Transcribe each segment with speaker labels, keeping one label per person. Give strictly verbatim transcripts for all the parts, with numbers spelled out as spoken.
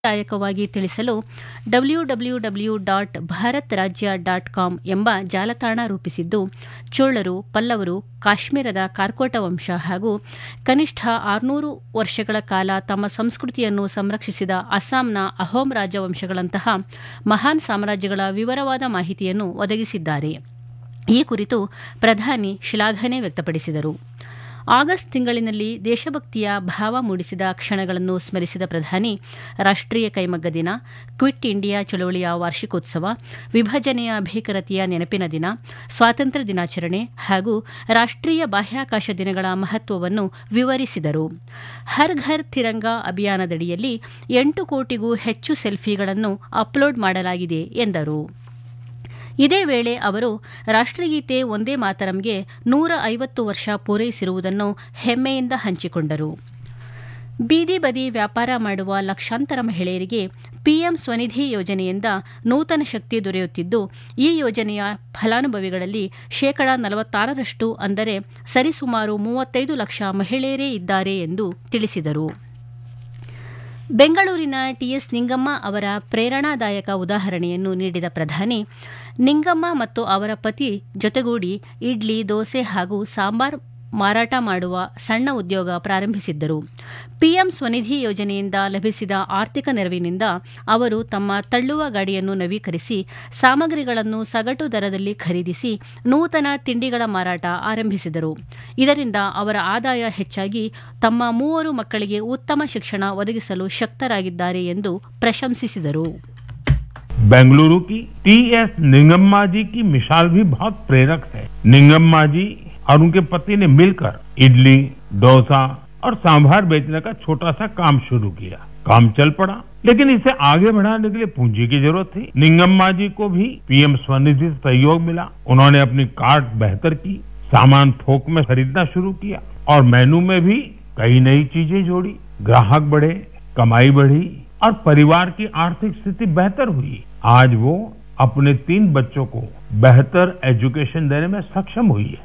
Speaker 1: ದಾಯಕವಾಗಿ ತಿಳಿಸಲು W W W dot Bharat ರಾಜ್ಯ dot com ಎಂಬ ಜಾಲತಾಣ ರೂಪಿಸಿದ್ದು, ಚೋಳರು, ಪಲ್ಲವರು, ಕಾಶ್ಮೀರದ ಕಾರ್ಕೋಟ ವಂಶ ಹಾಗೂ ಕನಿಷ್ಠ ಆರುನೂರು ವರ್ಷಗಳ ಕಾಲ ತಮ್ಮ ಸಂಸ್ಕೃತಿಯನ್ನು ಸಂರಕ್ಷಿಸಿದ ಅಸ್ಸಾಂನ ಅಹೋಂ ರಾಜವಂಶಗಳಂತಹ ಮಹಾನ್ ಸಾಮ್ರಾಜ್ಯಗಳ ವಿವರವಾದ ಮಾಹಿತಿಯನ್ನು ಒದಗಿಸಿದ್ದಾರೆ. ಈ ಕುರಿತು ಪ್ರಧಾನಿ ಶ್ಲಾಘನೆ ವ್ಯಕ್ತಪಡಿಸಿದರು. ಆಗಸ್ಟ್ ತಿಂಗಳಿನಲ್ಲಿ ದೇಶಭಕ್ತಿಯ ಭಾವ ಮೂಡಿಸಿದ ಕ್ಷಣಗಳನ್ನು ಸ್ಮರಿಸಿದ ಪ್ರಧಾನಿ, ರಾಷ್ಟ್ರೀಯ ಕೈಮಗ್ಗ ದಿನ, ಕ್ವಿಟ್ ಇಂಡಿಯಾ ಚಳವಳಿಯ ವಾರ್ಷಿಕೋತ್ಸವ, ವಿಭಜನೆಯ ಭೀಕರತೆಯ ನೆನಪಿನ ದಿನ, ಸ್ವಾತಂತ್ರ್ಯ ದಿನಾಚರಣೆ ಹಾಗೂ ರಾಷ್ಟ್ರೀಯ ಬಾಹ್ಯಾಕಾಶ ದಿನಗಳ ಮಹತ್ವವನ್ನು ವಿವರಿಸಿದರು. ಹರ್ ಘರ್ ತಿರಂಗಾ ಅಭಿಯಾನದಡಿಯಲ್ಲಿ ಎಂಟು ಕೋಟಿಗೂ ಹೆಚ್ಚು ಸೆಲ್ಫಿಗಳನ್ನು ಅಪ್ಲೋಡ್ ಮಾಡಲಾಗಿದೆ ಎಂದರು. ಇದೇ ವೇಳೆ ಅವರು ರಾಷ್ಟ್ರಗೀತೆ ವಂದೇ ಮಾತರಂಗೆ ನೂರ ಐವತ್ತು ವರ್ಷ ಪೂರೈಸಿರುವುದನ್ನು ಹೆಮ್ಮೆಯಿಂದ ಹಂಚಿಕೊಂಡರು. ಬೀದಿ ಬದಿ ವ್ಯಾಪಾರ ಮಾಡುವ ಲಕ್ಷಾಂತರ ಮಹಿಳೆಯರಿಗೆ ಪಿಎಂ ಸ್ವನಿಧಿ ಯೋಜನೆಯಿಂದ ನೂತನ ಶಕ್ತಿ ದೊರೆಯುತ್ತಿದ್ದು, ಈ ಯೋಜನೆಯ ಫಲಾನುಭವಿಗಳಲ್ಲಿ ಶೇಕಡಾ ನಲವತ್ತಾರರಷ್ಟು ಅಂದರೆ ಸರಿಸುಮಾರು ಮೂವತ್ತೈದು ಲಕ್ಷ ಮಹಿಳೆಯರೇ ಇದ್ದಾರೆ ಎಂದು ತಿಳಿಸಿದರು. ಬೆಂಗಳೂರಿನ ಟಿಎಸ್ ನಿಂಗಮ್ಮ ಅವರ ಪ್ರೇರಣಾದಾಯಕ ಉದಾಹರಣೆಯನ್ನು ನೀಡಿದ ಪ್ರಧಾನಿ, ನಿಂಗಮ್ಮ ಮತ್ತು ಅವರ ಪತಿ ಜೊತೆಗೂಡಿ ಇಡ್ಲಿ, ದೋಸೆ ಹಾಗೂ ಸಾಂಬಾರ್ ಮಾರಾಟ ಮಾಡುವ ಸಣ್ಣ ಉದ್ಯೋಗ ಪ್ರಾರಂಭಿಸಿದ್ದರು. ಪಿಎಂ ಸ್ವನಿಧಿ ಯೋಜನೆಯಿಂದ ಲಭಿಸಿದ ಆರ್ಥಿಕ ನೆರವಿನಿಂದ ಅವರು ತಮ್ಮ ತಳ್ಳುವ ಗಾಡಿಯನ್ನು ನವೀಕರಿಸಿ ಸಾಮಗ್ರಿಗಳನ್ನು ಸಗಟು ದರದಲ್ಲಿ ಖರೀದಿಸಿ ನೂತನ ತಿಂಡಿಗಳ ಮಾರಾಟ ಆರಂಭಿಸಿದರು. ಇದರಿಂದ ಅವರ ಆದಾಯ ಹೆಚ್ಚಾಗಿ ತಮ್ಮ ಮೂವರು ಮಕ್ಕಳಿಗೆ ಉತ್ತಮ ಶಿಕ್ಷಣ ಒದಗಿಸಲು ಶಕ್ತರಾಗಿದ್ದಾರೆ ಎಂದು ಪ್ರಶಂಸಿಸಿದರು.
Speaker 2: बेंगलुरु की टीएस निंगम्मा जी की मिसाल भी बहुत प्रेरक है. निंगम्मा जी और उनके पति ने मिलकर इडली, डोसा और सांभर बेचने का छोटा सा काम शुरू किया. काम चल पड़ा, लेकिन इसे आगे बढ़ाने के लिए पूंजी की जरूरत थी. निंगम्मा जी को भी पीएम स्वनिधि से सहयोग मिला. उन्होंने अपनी कार्ट बेहतर की, सामान थोक में खरीदना शुरू किया और मेनू में भी कई नई चीजें जोड़ी. ग्राहक बढ़े, कमाई बढ़ी और परिवार की आर्थिक स्थिति बेहतर हुई. आज वो अपने तीन बच्चों को बेहतर एजुकेशन देने में सक्षम हुई है.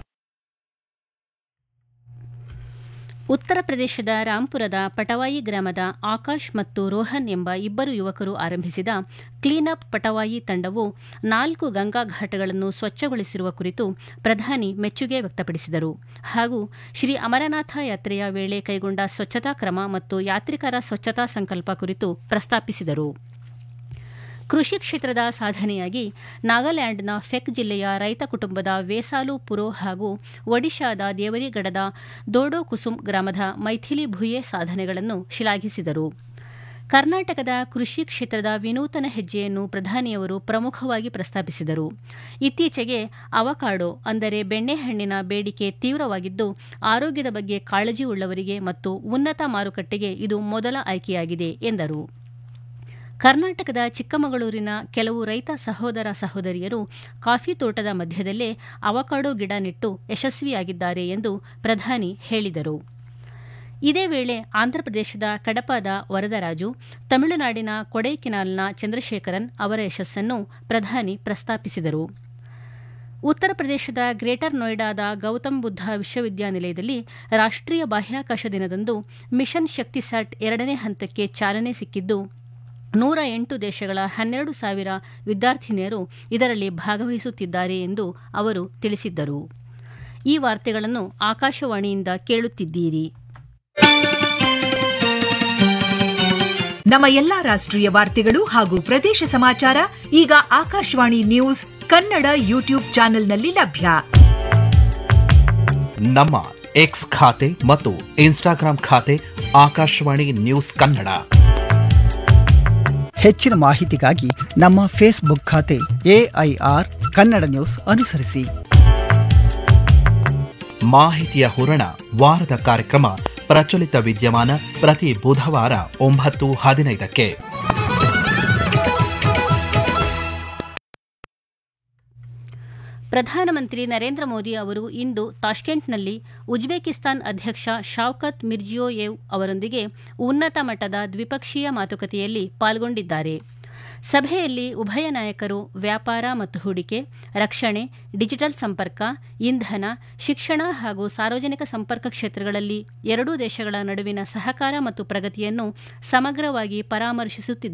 Speaker 1: ಉತ್ತರ ಪ್ರದೇಶದ ರಾಂಪುರದ ಪಟವಾಯಿ ಗ್ರಾಮದ ಆಕಾಶ್ ಮತ್ತು ರೋಹನ್ ಎಂಬ ಇಬ್ಬರು ಯುವಕರು ಆರಂಭಿಸಿದ ಕ್ಲೀನ್ ಅಪ್ ಪಟವಾಯಿ ತಂಡವು ನಾಲ್ಕು ಗಂಗಾ ಘಾಟ್ಗಳನ್ನು ಸ್ವಚ್ಛಗೊಳಿಸಿರುವ ಕುರಿತು ಪ್ರಧಾನಿ ಮೆಚ್ಚುಗೆ ವ್ಯಕ್ತಪಡಿಸಿದರು ಹಾಗೂ ಶ್ರೀ ಅಮರನಾಥ ಯಾತ್ರೆಯ ವೇಳೆ ಕೈಗೊಂಡ ಸ್ವಚ್ಛತಾ ಕ್ರಮ ಮತ್ತು ಯಾತ್ರಿಕರ ಸ್ವಚ್ಛತಾ ಸಂಕಲ್ಪ ಕುರಿತು ಪ್ರಸ್ತಾಪಿಸಿದರು. ಕೃಷಿ ಕ್ಷೇತ್ರದ ಸಾಧನೆಯಾಗಿ ನಾಗಾಲ್ಯಾಂಡ್ನ ಫೆಕ್ ಜಿಲ್ಲೆಯ ರೈತ ಕುಟುಂಬದ ವೇಸಾಲು ಪುರೋ ಹಾಗೂ ಒಡಿಶಾದ ದೇವರಿಗಢದ ದೋಡೋ ಕುಸುಮ್ ಗ್ರಾಮದ ಮೈಥಿಲಿ ಭುಯೆ ಸಾಧನೆಗಳನ್ನು ಶ್ಲಾಘಿಸಿದರು. ಕರ್ನಾಟಕದ ಕೃಷಿ ಕ್ಷೇತ್ರದ ವಿನೂತನ ಹೆಜ್ಜೆಯನ್ನು ಪ್ರಧಾನಿಯವರು ಪ್ರಮುಖವಾಗಿ ಪ್ರಸ್ತಾಪಿಸಿದರು. ಇತ್ತೀಚೆಗೆ ಅವಕಾಡೋ ಅಂದರೆ ಬೆಣ್ಣೆಹಣ್ಣಿನ ಬೇಡಿಕೆ ತೀವ್ರವಾಗಿದ್ದು, ಆರೋಗ್ಯದ ಬಗ್ಗೆ ಕಾಳಜಿ ಉಳ್ಳವರಿಗೆ ಮತ್ತು ಉನ್ನತ ಮಾರುಕಟ್ಟೆಗೆ ಇದು ಮೊದಲ ಆಯ್ಕೆಯಾಗಿದೆ ಎಂದರು. ಕರ್ನಾಟಕದ ಚಿಕ್ಕಮಗಳೂರಿನ ಕೆಲವು ರೈತ ಸಹೋದರ ಸಹೋದರಿಯರು ಕಾಫಿ ತೋಟದ ಮಧ್ಯದಲ್ಲೇ ಅವಕಾಡೋ ಗಿಡ ನೆಟ್ಟು ಯಶಸ್ವಿಯಾಗಿದ್ದಾರೆ ಎಂದು ಪ್ರಧಾನಿ ಹೇಳಿದರು. ಇದೇ ವೇಳೆ ಆಂಧ್ರಪ್ರದೇಶದ ಕಡಪದ ವರದರಾಜು, ತಮಿಳುನಾಡಿನ ಕೊಡೈಕೆನಾಲ್ನ ಚಂದ್ರಶೇಖರನ್ ಅವರ ಯಶಸ್ಸನ್ನು ಪ್ರಧಾನಿ ಪ್ರಸ್ತಾಪಿಸಿದರು. ಉತ್ತರ ಪ್ರದೇಶದ ಗ್ರೇಟರ್ ನೋಯ್ಡಾದ ಗೌತಮ್ ಬುದ್ಧ ವಿಶ್ವವಿದ್ಯಾನಿಲಯದಲ್ಲಿ ರಾಷ್ಟ್ರೀಯ ಬಾಹ್ಯಾಕಾಶ ದಿನದಂದು ಮಿಷನ್ ಶಕ್ತಿಸ್ಯಾಟ್ ಎರಡನೇ ಹಂತಕ್ಕೆ ಚಾಲನೆ ಸಿಕ್ಕಿದ್ದು, ನೂರ ಎಂಟು ದೇಶಗಳ ಹನ್ನೆರಡು ಸಾವಿರ ವಿದ್ಯಾರ್ಥಿನಿಯರು ಇದರಲ್ಲಿ ಭಾಗವಹಿಸುತ್ತಿದ್ದಾರೆ ಎಂದು ಅವರು ತಿಳಿಸಿದ್ದರು. ಈ ವಾರ್ತೆಗಳನ್ನು ಆಕಾಶವಾಣಿಯಿಂದ ಕೇಳುತ್ತಿದ್ದೀರಿ.
Speaker 3: ನಮ್ಮ ಎಲ್ಲಾ ರಾಷ್ಟ್ರೀಯ ವಾರ್ತೆಗಳು ಹಾಗೂ ಪ್ರದೇಶ ಸಮಾಚಾರ ಈಗ ಆಕಾಶವಾಣಿ ನ್ಯೂಸ್ ಕನ್ನಡ ಯೂಟ್ಯೂಬ್ ಚಾನೆಲ್ನಲ್ಲಿ ಲಭ್ಯ.
Speaker 4: ನಮ್ಮ ಎಕ್ಸ್ ಖಾತೆ ಮತ್ತು ಇನ್ಸ್ಟಾಗ್ರಾಂ ಖಾತೆ ಆಕಾಶವಾಣಿ ನ್ಯೂಸ್ ಕನ್ನಡ.
Speaker 5: ಹೆಚ್ಚಿನ ಮಾಹಿತಿಗಾಗಿ ನಮ್ಮ ಫೇಸ್ಬುಕ್ ಖಾತೆ ಎಐಆರ್ ಕನ್ನಡ ನ್ಯೂಸ್ ಅನುಸರಿಸಿ.
Speaker 4: ಮಾಹಿತಿಯ ಹೂರಣ ವಾರದ ಕಾರ್ಯಕ್ರಮ ಪ್ರಚಲಿತ ವಿದ್ಯಮಾನ ಪ್ರತಿ ಬುಧವಾರ ಒಂಬತ್ತು ಹದಿನೈದಕ್ಕೆ.
Speaker 1: ಪ್ರಧಾನಮಂತ್ರಿ ನರೇಂದ್ರ ಮೋದಿ ಅವರು ಇಂದು ತಾಷ್ಕೆಂಟ್ನಲ್ಲಿ ಉಜ್ಬೇಕಿಸ್ತಾನ್ ಅಧ್ಯಕ್ಷ ಶಾವ್ಕತ್ ಮಿರ್ಜಿಯೋಯೆವ್ ಅವರೊಂದಿಗೆ ಉನ್ನತ ಮಟ್ಟದ ದ್ವಿಪಕ್ಷೀಯ ಮಾತುಕತೆಯಲ್ಲಿ ಪಾಲ್ಗೊಂಡಿದ್ದಾರೆ. ಸಭೆಯಲ್ಲಿ ಉಭಯ ನಾಯಕರು ವ್ಯಾಪಾರ ಮತ್ತು ಹೂಡಿಕೆ, ರಕ್ಷಣೆ, ಡಿಜಿಟಲ್ ಸಂಪರ್ಕ, ಇಂಧನ, ಶಿಕ್ಷಣ ಹಾಗೂ ಸಾರ್ವಜನಿಕ ಸಂಪರ್ಕ ಕ್ಷೇತ್ರಗಳಲ್ಲಿ ಎರಡೂ ದೇಶಗಳ ನಡುವಿನ ಸಹಕಾರ ಮತ್ತು ಪ್ರಗತಿಯನ್ನು ಸಮಗ್ರವಾಗಿ ಪರಾಮರ್ಶಿಸುತ್ತಿದ್ದಾರೆ.